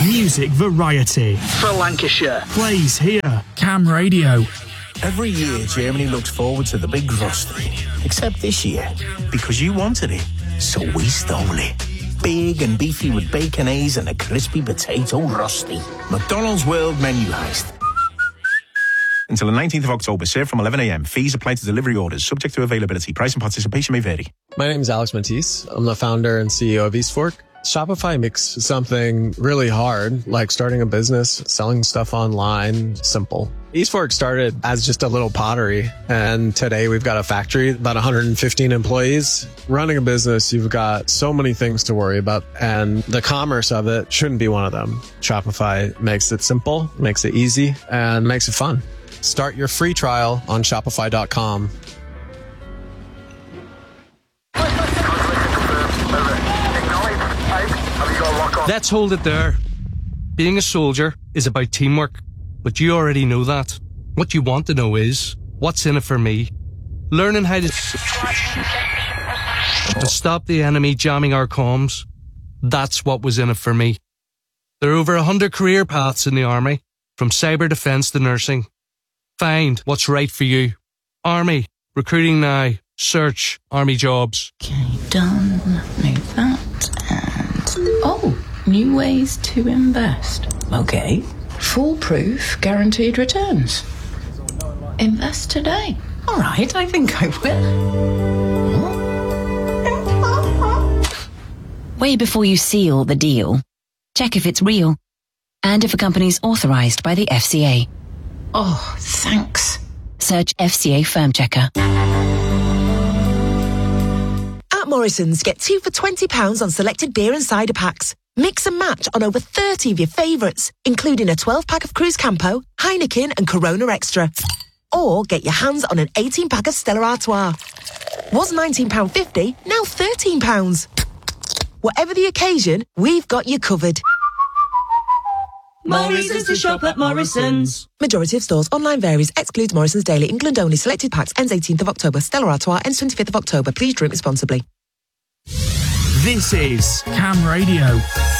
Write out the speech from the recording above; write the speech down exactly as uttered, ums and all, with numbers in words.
Music variety. For Lancashire. Plays here. Cam Radio. Every year, Germany looks forward to the big Rusty. Except this year, because you wanted it, so we stole it. Big and beefy with baconaise and a crispy potato Rusty. McDonald's World Menu Heist. Until the nineteenth of October, served from eleven a.m. Fees apply to delivery orders, subject to availability. Price and participation may vary. My name is Alex Matisse. I'm the founder and C E O of Eastfork. Shopify makes something really hard, like starting a business, selling stuff online, simple. Eastfork started as just a little pottery, and today we've got a factory, about one hundred fifteen employees. Running a business, you've got so many things to worry about, and the commerce of it shouldn't be one of them. Shopify makes it simple, makes it easy, and makes it fun. Start your free trial on shopify dot com. Let's hold it there. Being a soldier is about teamwork, but you already know that. What you want to know is, what's in it for me? Learning how to, to stop the enemy jamming our comms. That's what was in it for me. There are over a hundred career paths in the Army, from cyber defence to nursing. Find what's right for you. Army, recruiting now. Search Army jobs. Okay, done. Move that and... Oh, new ways to invest. Okay. Foolproof guaranteed returns. Invest today. All right, I think I will. Way before you seal the deal, check if it's real and if a company's authorized by the F C A. Oh, thanks. Search F C A Firm Checker. At Morrison's, get two for twenty pounds on selected beer and cider packs. Mix and match on over thirty of your favourites, including a twelve-pack of Cruz Campo, Heineken and Corona Extra. Or get your hands on an eighteen-pack of Stella Artois. Was nineteen pounds fifty, now thirteen pounds. Whatever the occasion, we've got you covered. Morrison's to shop at Morrison's. Majority of stores. Online varies. Excludes Morrison's Daily. England only. Selected packs. Ends eighteenth of October. Stella Artois ends twenty-fifth of October. Please drink responsibly. This is Cam Radio.